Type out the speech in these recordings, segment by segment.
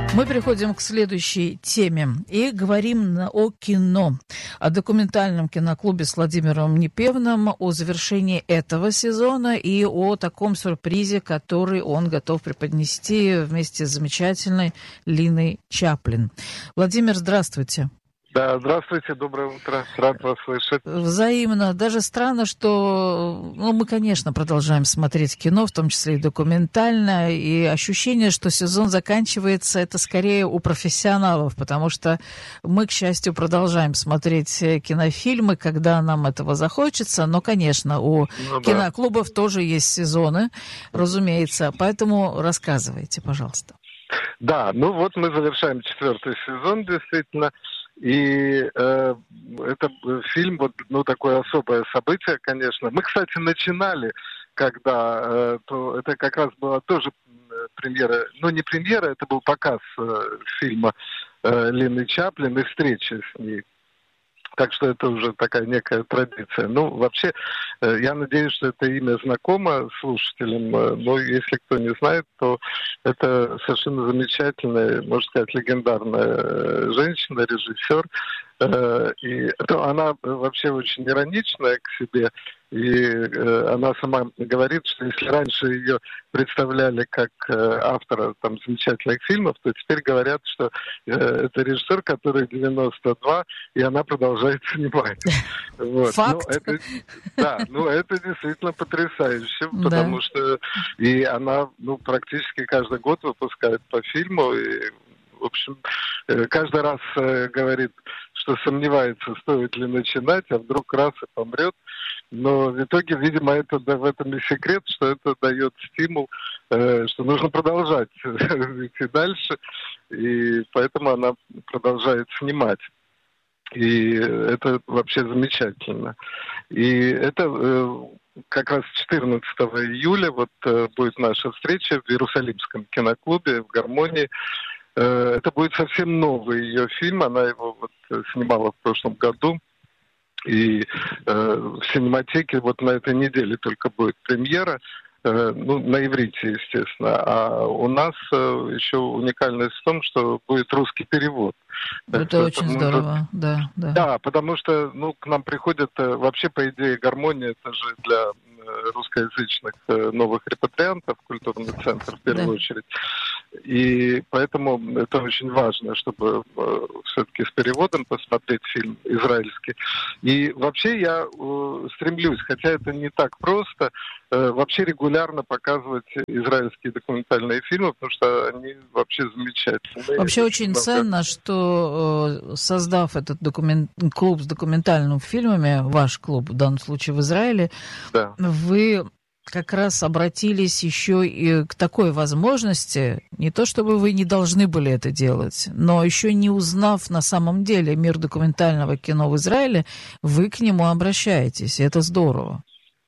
Мы переходим к следующей теме и говорим о кино, о документальном киноклубе с Владимиром Непевным, о завершении этого сезона и о таком сюрпризе, который он готов преподнести вместе с замечательной Линой Чаплин. Владимир, здравствуйте. Да, здравствуйте, доброе утро, рад вас слышать. Взаимно. Даже странно, что мы, конечно, продолжаем смотреть кино, в том числе и документальное, и ощущение, что сезон заканчивается, это скорее у профессионалов, потому что мы, к счастью, продолжаем смотреть кинофильмы, когда нам этого захочется, но, конечно, у киноклубов тоже есть сезоны, разумеется, поэтому рассказывайте, пожалуйста. Да, вот мы завершаем 4-й сезон, действительно. И это фильм, такое особое событие, конечно. Мы, кстати, начинали, когда то это как раз была тоже премьера, не премьера, это был показ фильма Лины Чаплин и встреча с ней. Так что это уже такая некая традиция. Вообще, я надеюсь, что это имя знакомо слушателям, но если кто не знает, то это совершенно замечательная, можно сказать, легендарная женщина, режиссер. И она вообще очень ироничная к себе, и она сама говорит, что если раньше ее представляли как автора замечательных фильмов, то теперь говорят, что это режиссер, который 92, и она продолжает снимать. Факт. Это действительно потрясающе, потому что и она практически каждый год выпускает по фильму, и в общем, каждый раз говорит, что сомневается, стоит ли начинать, а вдруг раз и помрет. Но в итоге, видимо, в этом и секрет, что это дает стимул, что нужно продолжать идти дальше. И поэтому она продолжает снимать. И это вообще замечательно. И это как раз 14 июля будет наша встреча в Иерусалимском киноклубе в «Гармонии». Это будет совсем новый ее фильм. Она его снимала в прошлом году. И в Синематеке на этой неделе только будет премьера. На иврите, естественно. А у нас еще уникальность в том, что будет русский перевод. Это очень здорово, да. Да, потому что к нам приходят, вообще, по идее, «Гармония» это же для русскоязычных новых репатриантов, культурный центр в первую очередь. И поэтому это очень важно, чтобы все-таки с переводом посмотреть фильм израильский. И вообще я стремлюсь, хотя это не так просто, вообще регулярно показывать израильские документальные фильмы, потому что они вообще замечательные. Вообще очень ценно, что создав этот клуб с документальными фильмами, ваш клуб в данном случае в Израиле, вы как раз обратились еще и к такой возможности, не то чтобы вы не должны были это делать, но еще не узнав на самом деле мир документального кино в Израиле, вы к нему обращаетесь, и это здорово.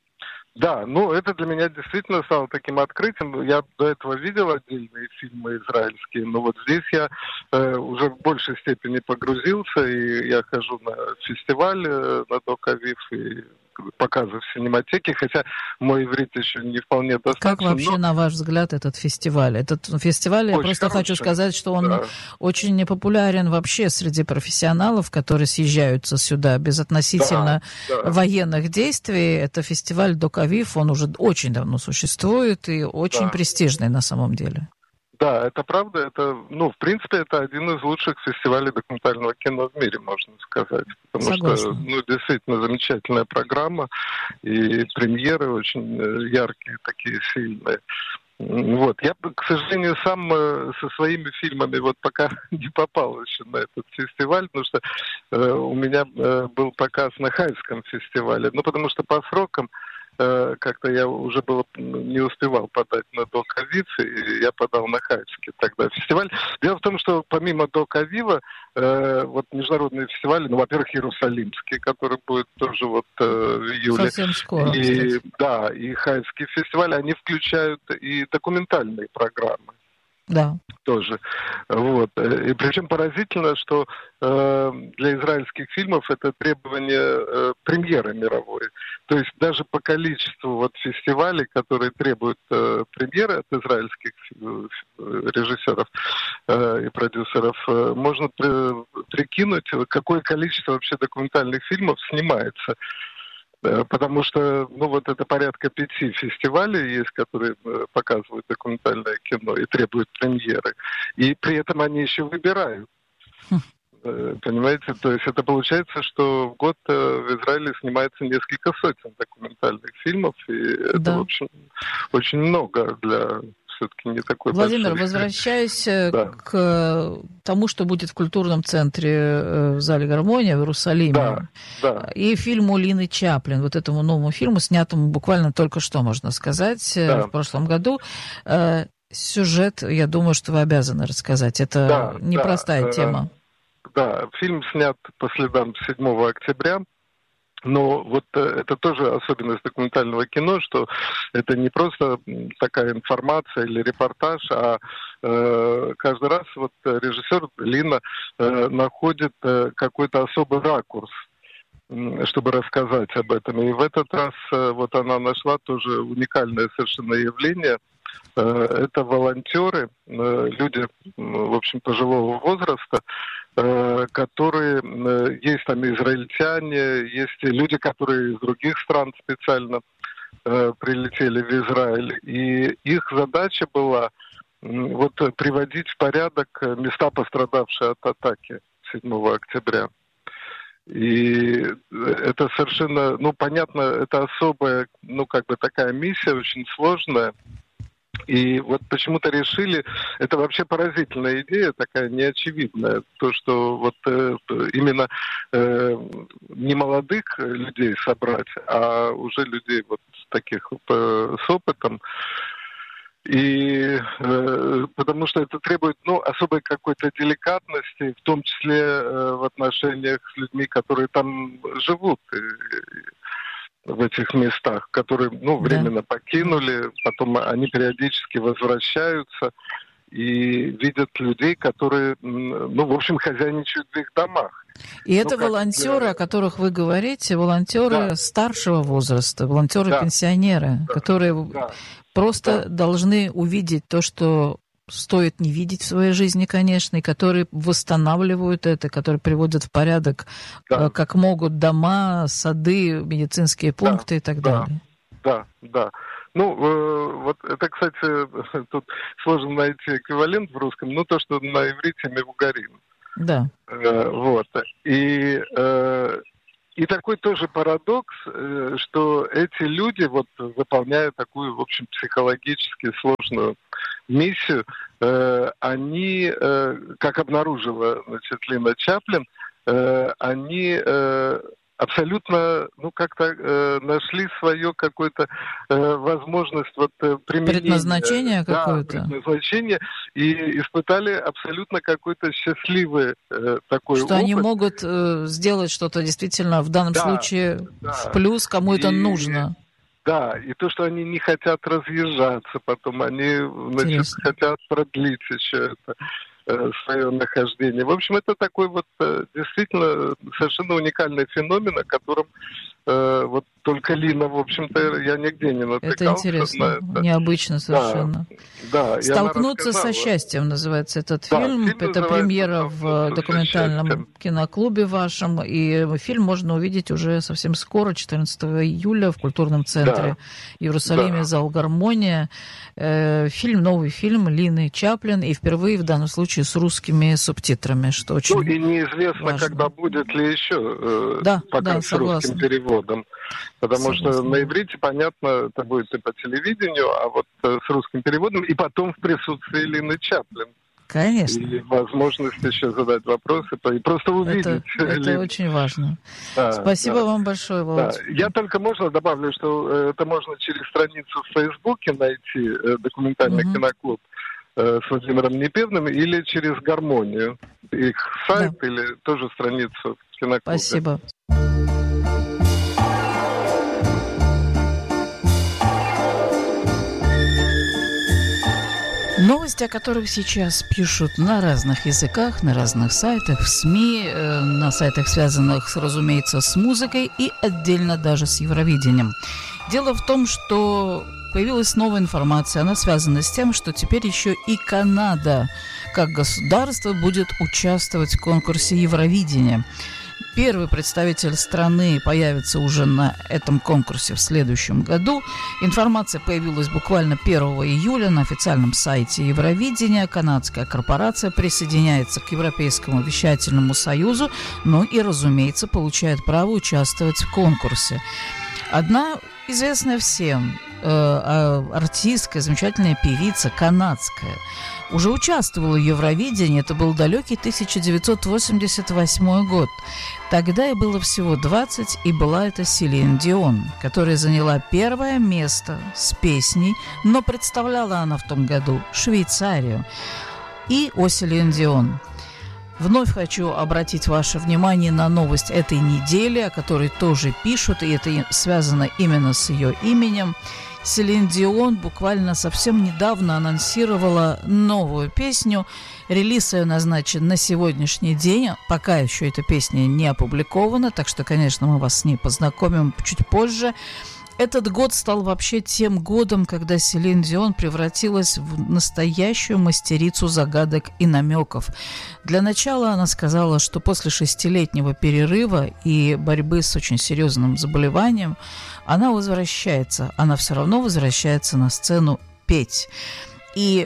Да, это для меня действительно стало таким открытием. Я до этого видел отдельные фильмы израильские, но здесь я уже в большей степени погрузился, и я хожу на фестиваль на Док-Авив, и показы в Синематеке, хотя мой иврит еще не вполне достаточно. Как вообще, на ваш взгляд, этот фестиваль? Этот фестиваль, я просто хочу сказать, что он очень непопулярен вообще среди профессионалов, которые съезжаются сюда безотносительно военных действий. Это фестиваль Док-Авив, он уже очень давно существует и очень престижный на самом деле. Да, это правда. Это, в принципе, это один из лучших фестивалей документального кино в мире, можно сказать. Потому что, действительно замечательная программа, и премьеры очень яркие, такие сильные. Я, к сожалению, сам со своими фильмами пока не попал еще на этот фестиваль, потому что у меня был показ на Хайфском фестивале. Потому что по срокам как-то я уже не успевал подать на Док-Авив, и я подал на Хайфский тогда фестиваль. Дело в том, что помимо Док-Авива, международные фестивали, во-первых, Иерусалимский, который будет тоже в июле. Совсем скоро, и Хайфский фестиваль, они включают и документальные программы. Да. Тоже. И причем поразительно, что для израильских фильмов это требование премьеры мировой. То есть даже по количеству фестивалей, которые требуют премьеры от израильских режиссеров и продюсеров, можно прикинуть, какое количество вообще документальных фильмов снимается. Потому что, вот это порядка 5 фестивалей есть, которые показывают документальное кино и требуют премьеры. И при этом они еще выбирают. Понимаете? То есть это получается, что в год в Израиле снимается несколько сотен документальных фильмов. И это, в общем, очень много для... все-таки не такой Владимир, большой. возвращаясь к тому, что будет в культурном центре в зале «Гармония» в Иерусалиме, и фильму Лины Чаплин, вот этому новому фильму, снятому буквально только что, можно сказать, в прошлом году. Сюжет, я думаю, что вы обязаны рассказать. Это непростая тема. Да, фильм снят по следам 7 октября. Но вот это тоже особенность документального кино, что это не просто такая информация или репортаж, а каждый раз вот режиссер Лина находит какой-то особый ракурс, чтобы рассказать об этом. И в этот раз вот она нашла тоже уникальное совершенно явление. Это волонтеры, люди, в общем, пожилого возраста, которые, есть там израильтяне, есть люди, которые из других стран специально прилетели в Израиль. И их задача была вот приводить в порядок места, пострадавшие от атаки 7 октября. И это совершенно, понятно, это особая, такая миссия, очень сложная. И вот почему-то решили, это вообще поразительная идея, такая неочевидная, то, что вот именно не молодых людей собрать, а уже людей вот таких с опытом. И потому что это требует, особой какой-то деликатности, в том числе в отношениях с людьми, которые там живут. В этих местах, которые, временно покинули, потом они периодически возвращаются и видят людей, которые, в общем, хозяйничают в их домах. И это волонтеры, о которых вы говорите, волонтеры старшего возраста, волонтеры-пенсионеры, которые просто должны увидеть то, что стоит не видеть в своей жизни, конечно, и которые восстанавливают это, которые приводят в порядок, как могут, дома, сады, медицинские пункты и так далее. Да. Вот это, кстати, тут сложно найти эквивалент в русском, то, что на иврите мевугарим. Да. Вот. И такой тоже парадокс, что эти люди вот выполняют такую, в общем, психологически сложную миссию. Они, как обнаружила, Лина Чаплин, они абсолютно, как-то нашли свою какую-то возможность применения. Предназначение какое-то. Да, предназначение. И испытали абсолютно какой-то счастливый такой опыт. Что они могут сделать что-то действительно в данном случае в плюс, кому это нужно. Да, и то, что они не хотят разъезжаться, потом они, хотят продлить еще это свое нахождение. В общем, это такой вот действительно совершенно уникальный феномен, о котором вот только Лина, в общем-то, я нигде не натыкался. Это интересно, необычно совершенно. Да, «Столкнуться со счастьем» называется этот фильм. Это премьера в документальном киноклубе вашем. И фильм можно увидеть уже совсем скоро, 14 июля, в культурном центре Иерусалиме, зал «Гармония». Новый фильм Лины Чаплин. И впервые в данном случае с русскими субтитрами, что очень и неизвестно, важно. Когда будет ли еще показ с русским переводом. Потому что на иврите, понятно, это будет и по телевидению, а вот с русским переводом, и потом в присутствии Лины Чаплин. Конечно. И возможность еще задать вопросы, и просто увидеть. Это очень важно. Спасибо вам большое, Володь. Я только добавлю, что это можно через страницу в Фейсбуке найти, документальный киноклуб с Владимиром Непевным, или через «Гармонию». Их сайт или тоже страницу в киноклубе. Спасибо. Новости, о которых сейчас пишут на разных языках, на разных сайтах, в СМИ, на сайтах, связанных, разумеется, с музыкой и отдельно даже с Евровидением. Дело в том, что появилась новая информация, она связана с тем, что теперь еще и Канада как государство будет участвовать в конкурсе Евровидения. Первый представитель страны появится уже на этом конкурсе в следующем году. Информация появилась буквально 1 июля на официальном сайте Евровидения. Канадская корпорация присоединяется к Европейскому вещательному союзу, ну и, разумеется, получает право участвовать в конкурсе. Одна известная всем артистка, замечательная певица, канадская, уже участвовала в Евровидении. Это был далекий 1988 год. Тогда ей было всего 20, и была это Селин Дион, которая заняла первое место с песней, но представляла она в том году Швейцарию. И о Селин Дион. Вновь хочу обратить ваше внимание на новость этой недели, о которой тоже пишут, и это связано именно с ее именем. Селин Дион буквально совсем недавно анонсировала новую песню. Релиз ее назначен на сегодняшний день. Пока еще эта песня не опубликована, так что, конечно, мы вас с ней познакомим чуть позже. Этот год стал вообще тем годом, когда Селин Дион превратилась в настоящую мастерицу загадок и намеков. Для начала она сказала, что после 6-летнего перерыва и борьбы с очень серьезным заболеванием она возвращается, она все равно возвращается на сцену петь. И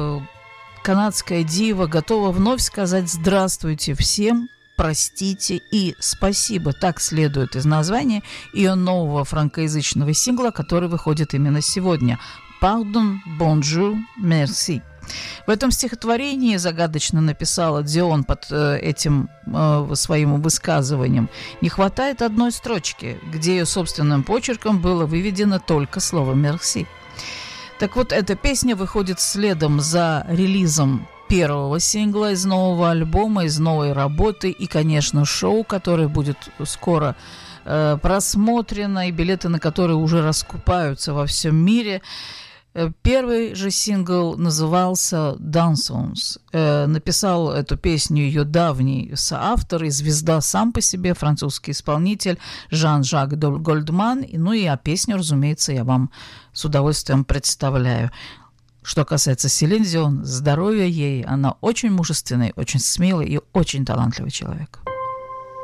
канадская дива готова вновь сказать «здравствуйте всем», «простите» и «спасибо». Так следует из названия ее нового франкоязычного сингла, который выходит именно сегодня. «Pardon, bonjour, merci». В этом стихотворении загадочно написала Дион под этим своим высказыванием. Не хватает одной строчки, где ее собственным почерком было выведено только слово «merci». Так вот, эта песня выходит следом за релизом первого сингла из нового альбома, из новой работы и, конечно, шоу, которое будет скоро просмотрено, и билеты на которые уже раскупаются во всем мире. Первый же сингл назывался «Dansons». Написал эту песню ее давний соавтор и звезда сам по себе, французский исполнитель Жан-Жак Гольдман. Ну и песню, разумеется, я вам с удовольствием представляю. Что касается Селин Дион, здоровья ей. Она очень мужественный, очень смелый и очень талантливый человек.